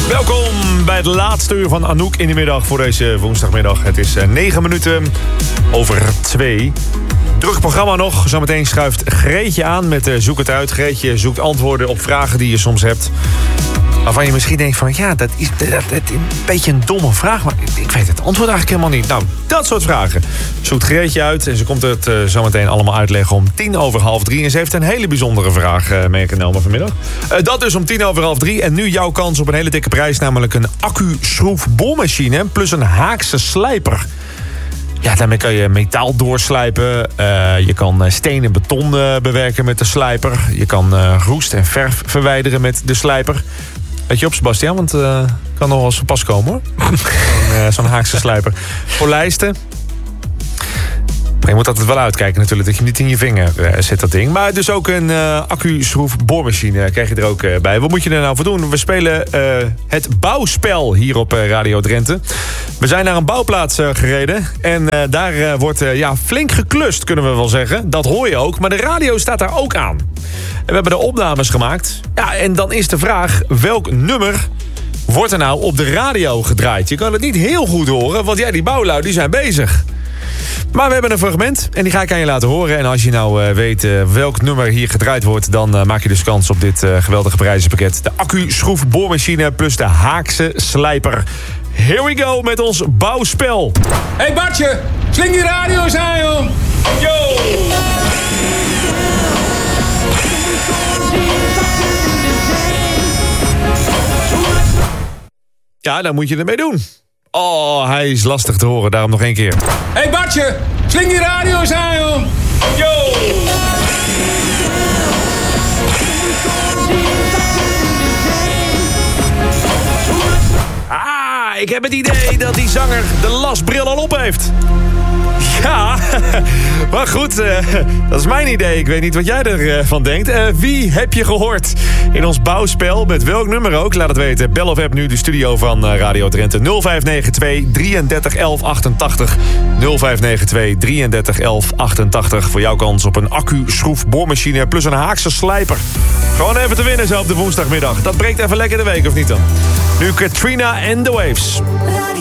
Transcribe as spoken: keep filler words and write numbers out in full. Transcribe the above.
Welkom bij het laatste uur van Anouk in de middag voor deze woensdagmiddag. Het is negen minuten over twee. Druk programma nog. Zometeen schuift Greetje aan met uh, Zoek het uit. Greetje zoekt antwoorden op vragen die je soms hebt. Waarvan je misschien denkt van, ja, dat is, dat, dat, dat is een beetje een domme vraag. Maar ik weet het antwoord eigenlijk helemaal niet. Nou, dat soort vragen zoekt Greetje uit. En ze komt het uh, zometeen allemaal uitleggen om tien over half drie. En ze heeft een hele bijzondere vraag uh, meegenomen vanmiddag. Uh, dat dus om tien over half drie. En nu jouw kans op een hele dikke prijs. Namelijk een accu-schroefbolmachine plus een Haakse slijper. Ja, daarmee kan je metaal doorslijpen. Uh, je kan steen en beton uh, bewerken met de slijper. Je kan uh, roest en verf verwijderen met de slijper. Let je op, Sebastian, want het uh, kan nog wel eens van pas komen, hoor. Zo'n uh, zo'n Haakse slijper. Polijsten. Maar je moet altijd wel uitkijken natuurlijk, dat je niet in je vinger uh, zet, dat ding. Maar dus ook een uh, accu-schroef-boormachine krijg je er ook uh, bij. Wat moet je er nou voor doen? We spelen uh, het bouwspel hier op uh, Radio Drenthe. We zijn naar een bouwplaats uh, gereden. En uh, daar uh, wordt uh, ja, flink geklust, kunnen we wel zeggen. Dat hoor je ook. Maar de radio staat daar ook aan. En we hebben de opnames gemaakt. Ja, en dan is de vraag, welk nummer wordt er nou op de radio gedraaid? Je kan het niet heel goed horen, want ja, die bouwlui die zijn bezig. Maar we hebben een fragment en die ga ik aan je laten horen. En als je nou uh, weet uh, welk nummer hier gedraaid wordt, dan uh, maak je dus kans op dit uh, geweldige prijzenpakket. De accu-schroefboormachine plus de Haakse slijper. Here we go met ons bouwspel. Hé hey Bartje, sling die radio eens aan, joh. Yo! Ja, dan moet je ermee doen. Oh, hij is lastig te horen, daarom nog één keer. Hé hey Bartje, sling die radio eens aan, joh. Yo! Ah, ik heb het idee dat die zanger de lasbril al op heeft. Ja, maar goed, uh, dat is mijn idee. Ik weet niet wat jij ervan uh, denkt. Uh, wie heb je gehoord in ons bouwspel? Met welk nummer ook? Laat het weten. Bel of app nu de studio van uh, Radio Drenthe. nul vijf negen twee drieëndertig elf achtentachtig. nul vijf negen twee drieëndertig elf achtentachtig. Voor jouw kans op een accu-schroefboormachine plus een Haakse slijper. Gewoon even te winnen zo op de woensdagmiddag. Dat breekt even lekker de week, of niet dan? Nu Katrina and the Waves.